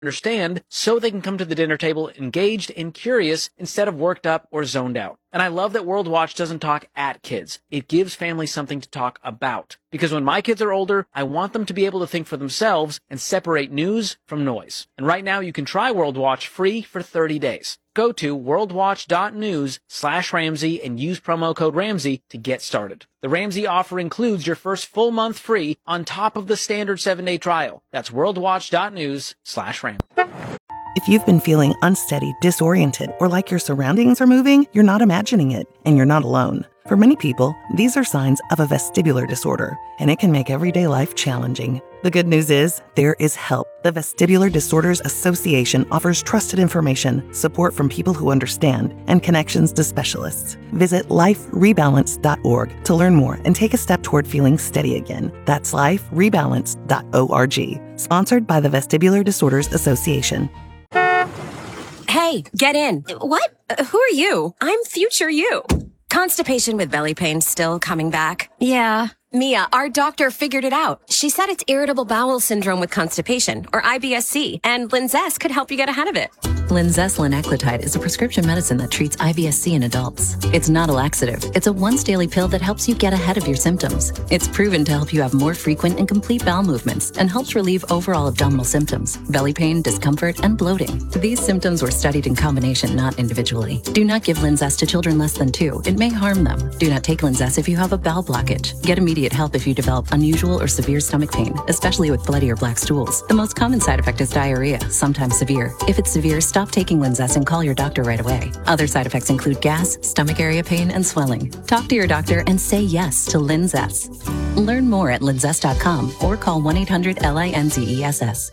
understand so they can come to the dinner table engaged and curious instead of worked up or zoned out. And I love that World Watch doesn't talk at kids. It gives families something to talk about. Because when my kids are older, I want them to be able to think for themselves and separate news from noise. And right now you can try World Watch free for 30 days. Go to worldwatch.news/Ramsey and use promo code Ramsey to get started. The Ramsey offer includes your first full month free on top of the standard 7-day trial. That's worldwatch.news/Ramsey. If you've been feeling unsteady, disoriented, or like your surroundings are moving, you're not imagining it, and you're not alone. For many people, these are signs of a vestibular disorder, and it can make everyday life challenging. The good news is, there is help. The Vestibular Disorders Association offers trusted information, support from people who understand, and connections to specialists. Visit liferebalance.org to learn more and take a step toward feeling steady again. That's liferebalance.org. Sponsored by the Vestibular Disorders Association. Hey, get in. What? Who are you? I'm future you. Constipation with belly pain still coming back? Yeah. Mia, our doctor figured it out. She said it's irritable bowel syndrome with constipation, or IBS-C, and Linzess could help you get ahead of it. Linzess linaclotide is a prescription medicine that treats IBS-C in adults. It's not a laxative. It's a once-daily pill that helps you get ahead of your symptoms. It's proven to help you have more frequent and complete bowel movements and helps relieve overall abdominal symptoms, belly pain, discomfort, and bloating. These symptoms were studied in combination, not individually. Do not give Linzess to children less than 2. It may harm them. Do not take Linzess if you have a bowel blockage. Get immediate help if you develop unusual or severe stomach pain, especially with bloody or black stools. The most common side effect is diarrhea, sometimes severe. If it's severe, stop taking Linzess and call your doctor right away. Other side effects include gas, stomach area pain, and swelling. Talk to your doctor and say yes to Linzess. Learn more at linzess.com or call 1-800-LINZESS.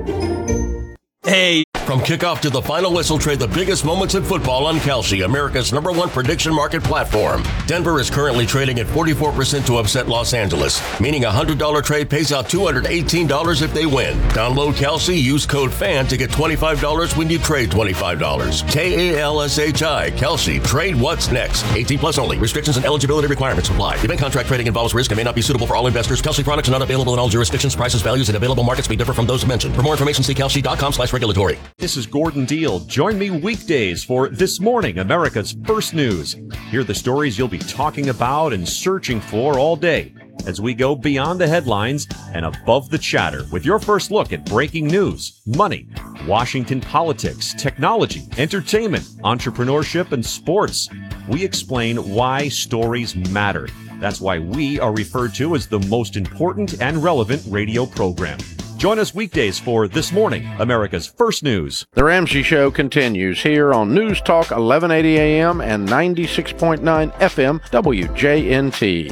Hey. From kickoff to the final whistle, trade the biggest moments in football on Kalshi, America's #1 prediction market platform. Denver is currently trading at 44% to upset Los Angeles, meaning a $100 trade pays out $218 if they win. Download Kalshi, use code FAN to get $25 when you trade $25. KALSHI, Kalshi, trade what's next. 18 plus only. Restrictions and eligibility requirements apply. Event contract trading involves risk and may not be suitable for all investors. Kalshi products are not available in all jurisdictions. Prices, values, and available markets may differ from those mentioned. For more information, see kalshi.com/regulatory. This is Gordon Deal. Join me weekdays for This Morning, America's First News. Hear the stories you'll be talking about and searching for all day as we go beyond the headlines and above the chatter with your first look at breaking news, money, Washington politics, technology, entertainment, entrepreneurship, and sports. We explain why stories matter. That's why we are referred to as the most important and relevant radio program. Join us weekdays for This Morning, America's First News. The Ramsey Show continues here on News Talk 1180 AM and 96.9 FM WJNT.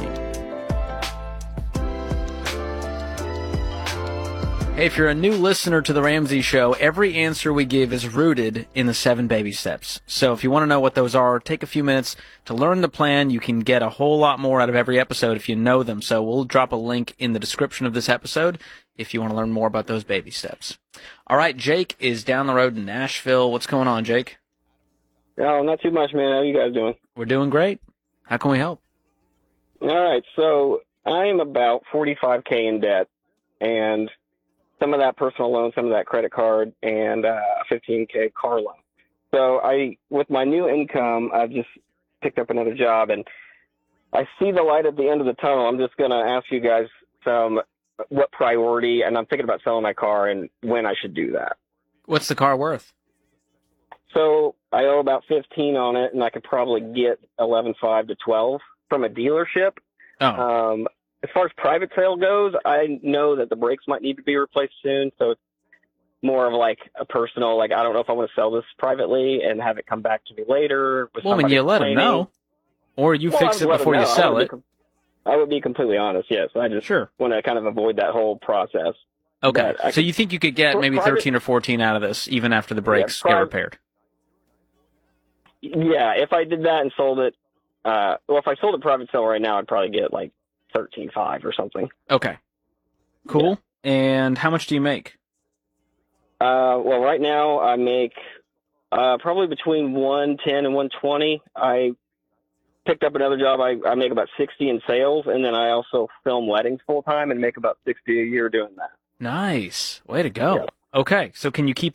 Hey, if you're a new listener to The Ramsey Show, every answer we give is rooted in the 7 baby steps. So if you want to know what those are, take a few minutes to learn the plan. You can get a whole lot more out of every episode if you know them. So we'll drop a link in the description of this episode if you want to learn more about those baby steps. All right, Jake is down the road in Nashville. What's going on, Jake? Oh, not too much, man. How you guys doing? We're doing great. How can we help? All right, so I'm about $45K in debt, and some of that personal loan, some of that credit card, and a $15K car loan. So with my new income, I've just picked up another job, and I see the light at the end of the tunnel. I'm just going to ask you guys what priority, and I'm thinking about selling my car and when I should do that. What's the car worth? So I owe about 15 on it, and I could probably get 11.5 to 12 from a dealership. Oh. As far as private sale goes, I know that the brakes might need to be replaced soon, so it's more of like a personal, I don't know if I want to sell this privately and have it come back to me later. Well, when you let them know, or you fix it before you sell it. I would be completely honest, yes. I just want to kind of avoid that whole process. Okay, so you think you could get maybe 13 or 14 out of this, even after the brakes get repaired? Yeah, if I did that and sold it, if I sold it private sale right now, I'd probably get 13.5 or something. Okay. Cool. Yeah. And how much do you make? Well, right now I make probably between 110 and 120. I picked up another job. I make about 60 in sales, and then I also film weddings full time and make about 60 a year doing that. Nice. Way to go. Okay, so can you keep